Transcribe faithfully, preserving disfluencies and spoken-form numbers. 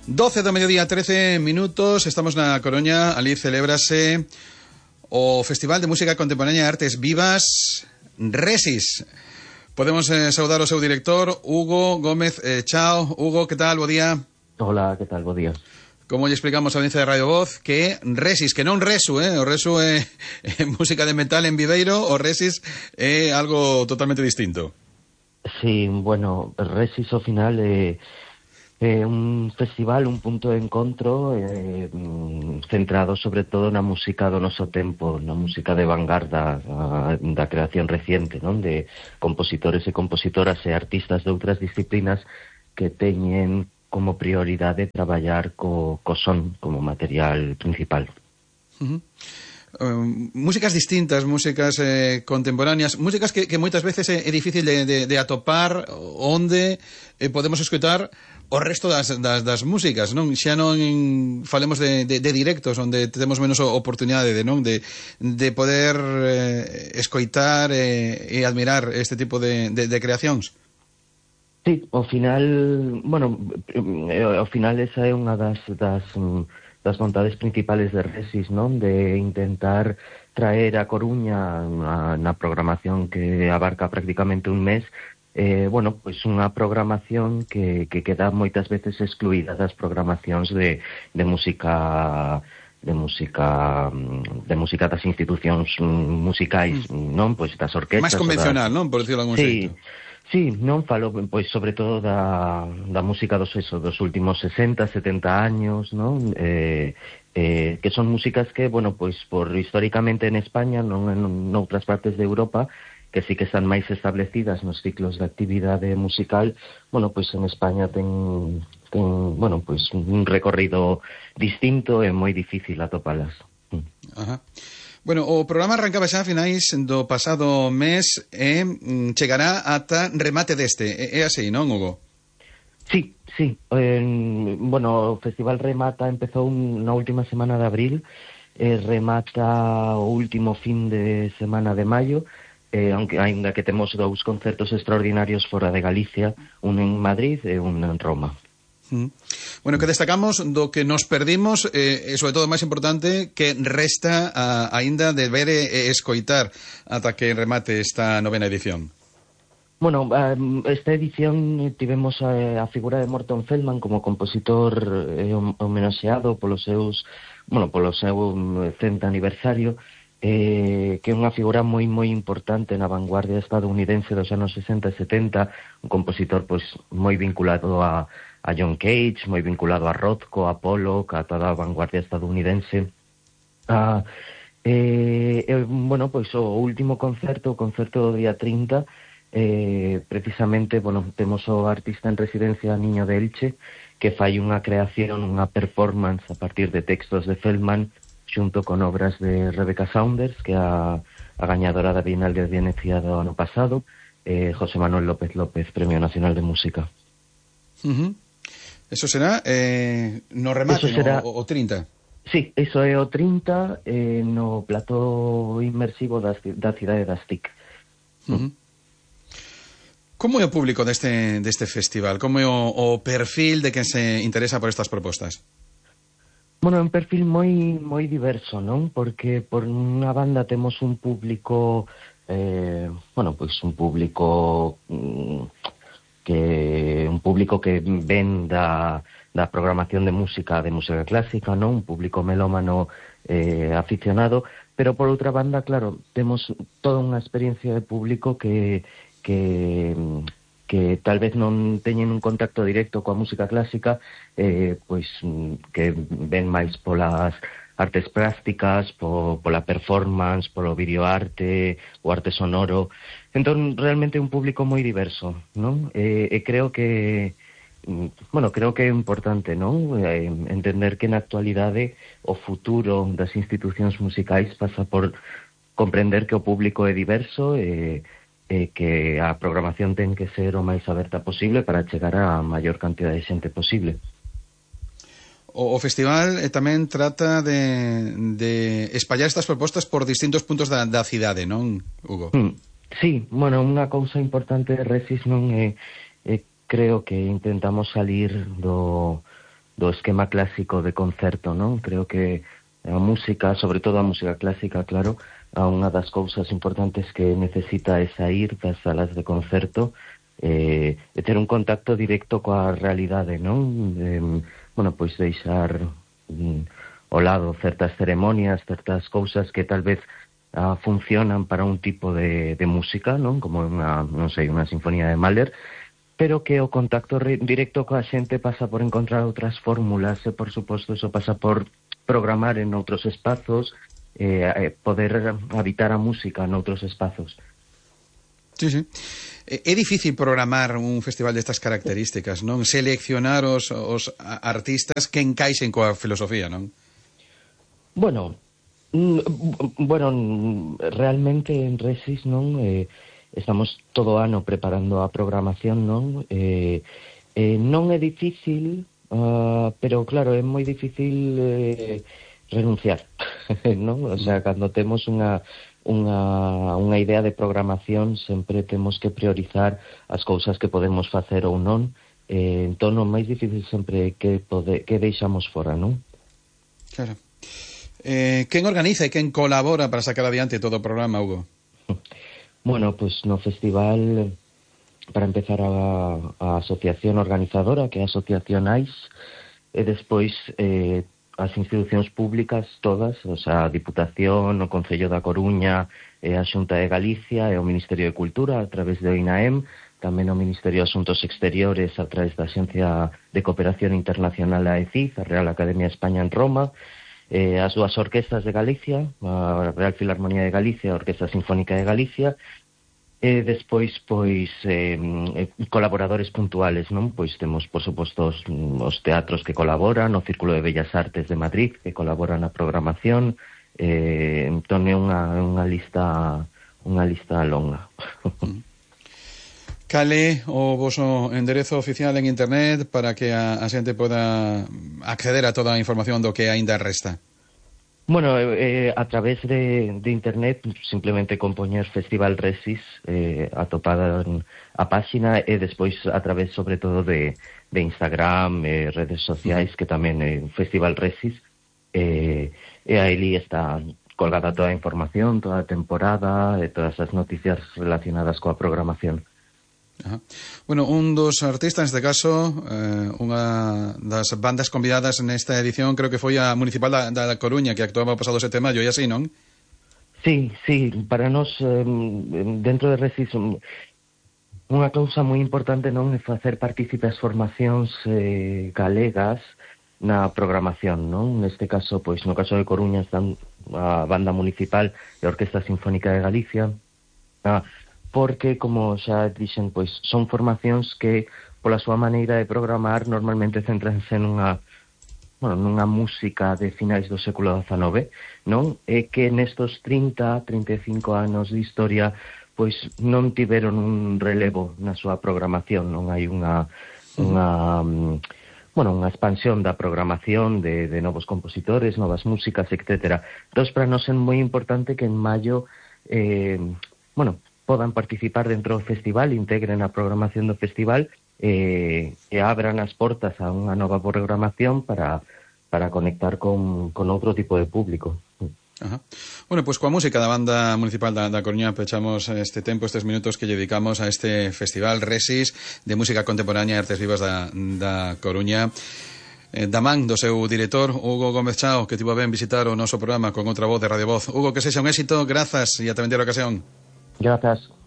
doce do mediodía, trece minutos, estamos na Coruña. Ali celébrase o Festival de Música Contemporánea e Artes Vivas Resis. Podemos eh, saudar o seu director, Hugo Gómez. eh, Chao, Hugo, que tal? Bo día. Hola, que tal? Bo día. Como lle explicamos a audiencia de Radio Voz, que Resis, que non Resu, eh? O Resu é, é música de metal en Viveiro, o Resis é algo totalmente distinto. Sí, bueno, Resis ao final é, é un festival, un punto de encontro eh, centrado sobre todo na música do noso tempo, na música de vanguarda, a, da creación reciente, non? De compositores e compositoras e artistas de outras disciplinas que teñen como prioridade traballar co, co son como material principal. Uh-huh. Uh, músicas distintas, músicas eh, contemporáneas, músicas que, que moitas veces é, é difícil de, de, de atopar onde eh, podemos escutar o resto das, das, das músicas, non? Xa non falemos de, de, de directos onde temos menos oportunidade de, non? de, de poder eh, escoitar eh, e admirar este tipo de, de, de creacións. Sí, ao final, bueno, ao final esa é unha das, das, das vontades principales de Resis, non? De intentar traer a Coruña na, na programación que abarca prácticamente un mes, eh, bueno, pois unha programación que, que queda moitas veces excluída das programacións de, de música de música de música das institucións musicais, non? Pois das orquestas. Máis convencional, das... non? Por decirlo algún sí. xeito. Sí, non falo, pois, sobre todo da, da música dos, eso, dos últimos sesenta, setenta años, non? Eh, eh, que son músicas que, bueno, pois, por históricamente en España, non en outras partes de Europa, que sí que están máis establecidas nos ciclos de actividade musical, bueno, pois en España ten, ten bueno, pois, un recorrido distinto e moi difícil atopalas. Ajá. Bueno, o programa arrancaba xa a finais do pasado mes e eh, chegará ata remate deste. É así, non, Hugo? Sí, sí. Eh, bueno, o festival remata, empezou na última semana de abril, eh, remata o último fin de semana de maio, eh, aunque ainda que temos dous concertos extraordinarios fora de Galicia, un en Madrid e un en Roma. Mm. Bueno, que destacamos do que nos perdimos eh, e, sobre todo, máis importante, que resta a, aínda de ver e escoitar ata que remate esta novena edición. Bueno, esta edición tivemos a, a figura de Morton Feldman como compositor eh, homenaxeado polos seus, bueno, polo seu cento aniversario, eh, que é unha figura moi moi importante na vanguardia estadounidense dos anos sesenta e setenta, un compositor pois moi vinculado a a John Cage, moi vinculado a Rothko, a Pollock, a toda a vanguardia estadounidense. Ah, eh, eh, bueno, pois o último concerto, o concerto do día trinta, eh, precisamente, bueno, temos o artista en residencia Niño de Elche, que fai unha creación, unha performance a partir de textos de Feldman, xunto con obras de Rebecca Saunders, que é a, a gañadora da Bienal de Venecia do ano pasado, eh, José Manuel López López, Premio Nacional de Música. Uh-huh. Eso será eh, no remate, será... no, o, o trinta? Sí, eso é o trinta eh, no plató inmersivo da, da cidade das T I C. Uh-huh. Como é o público deste, deste festival? Como é o, o perfil de quen se interesa por estas propostas? Bueno, é un perfil moi moi diverso, non? Porque por unha banda temos un público eh, bueno, pois un público mm, que un público que ven da, da programación de música, de música clásica, non? Un público melómano eh, aficionado, pero por outra banda, claro, temos toda unha experiencia de público que que que tal vez non teñen un contacto directo coa música clásica, eh, pois que ven máis polas artes plásticas, po, pola performance, polo videoarte, o arte sonoro. Entón, realmente é un público moi diverso, non? E, e creo que, bueno, creo que é importante, non? Eh, entender que na actualidade o futuro das institucións musicais pasa por comprender que o público é diverso e, e que a programación ten que ser o máis aberta posible para chegar a maior cantidad de xente posible. O, o festival eh, tamén trata de, de espallar estas propostas por distintos puntos da, da cidade, non, Hugo? Mm, sí, bueno, unha cousa importante de Resis non é, é creo que intentamos salir do do esquema clásico de concerto, non? Creo que a música, sobre todo a música clásica, claro, a unha das cousas importantes que necesita é sair das salas de concerto eh, e ter un contacto directo coa realidade, non? Eh, bueno, pois deixar mm, ao lado certas ceremonias, certas cousas que tal vez ah, funcionan para un tipo de, de música, non? Como unha, non sei, unha sinfonía de Mahler, pero que o contacto re- directo coa xente pasa por encontrar outras fórmulas e, por suposto, eso pasa por programar en outros espazos, eh, poder habitar a música noutros espazos. Sí, sí. É difícil programar un festival destas características, non? Seleccionar os, os artistas que encaixen coa filosofía, non? Bueno, mm, bueno, realmente en Resis, non? Eh, estamos todo ano preparando a programación, non? Eh, eh, non é difícil, uh, pero claro, é moi difícil eh, renunciar, non? O sea, cando temos unha unha unha idea de programación, sempre temos que priorizar as cousas que podemos facer ou non. Eh, entón, o máis difícil sempre é que pode, que deixamos fora, non? Claro. Eh, quen organiza e quen colabora para sacar adiante todo o programa, Hugo? Bueno, pues no festival, para empezar, a, a asociación organizadora, que é a Asociación A I S, e despois eh, as institucións públicas todas, o sea, a Diputación, o Concello da Coruña, e a Xunta de Galicia e o Ministerio de Cultura a través do INAEM, tamén o Ministerio de Asuntos Exteriores a través da Axencia de Cooperación Internacional a E C I, a Real Academia de España en Roma, eh, as dúas orquestas de Galicia, a Real Filarmonía de Galicia e a Orquesta Sinfónica de Galicia, e despois, pois, eh, colaboradores puntuales, non? Pois temos, por suposto, os, os teatros que colaboran, o Círculo de Bellas Artes de Madrid, que colaboran na programación, eh, entón é unha, unha lista unha lista longa. Cale o voso enderezo oficial en internet para que a, a xente poda acceder a toda a información do que aínda resta? Bueno, eh, a través de, de internet, simplemente con poñer Festival Resis eh, atopada a páxina, e despois a través, sobre todo, de, de Instagram, eh, redes sociais, que tamén é eh, Festival Resis, eh, e aí está colgada toda a información, toda a temporada, e todas as noticias relacionadas coa programación. Ajá. Bueno, un dos artistas, neste caso, eh, unha das bandas convidadas nesta edición, creo que foi a Municipal da, da Coruña, que actuaba o pasado sete de maio, e así, non? Sí, sí, para nós, eh, dentro de Resis, unha cousa moi importante, non, é facer partícipe as formacións eh, galegas na programación, non? Neste caso, pois, no caso de Coruña, están a Banda Municipal e a Orquesta Sinfónica de Galicia, a porque, como xa dixen, pois son formacións que, pola súa maneira de programar, normalmente centranse nunha, bueno, nunha música de finais do século dezanove, non? E que nestos trinta, trinta e cinco anos de historia, pois non tiveron un relevo na súa programación, non hai unha, unha, bueno, unha expansión da programación de, de novos compositores, novas músicas, etcétera. Entón, para nós é moi importante que en maio, eh, bueno, podan participar dentro do festival, integren a programación do festival eh, e abran as portas a unha nova programación para, para conectar con, con outro tipo de público. Ajá. Bueno, pois pues coa música da Banda Municipal da, da Coruña pechamos este tempo, estes minutos que lle dedicamos a este festival Resis de música contemporánea e artes vivas da, da Coruña. Eh, da man do seu director, Hugo Gómez Chao, que tivo a ben visitar o noso programa con outra voz de Radio Voz. Hugo, que sexa un éxito, grazas e ata vendera ocasión. Gracias.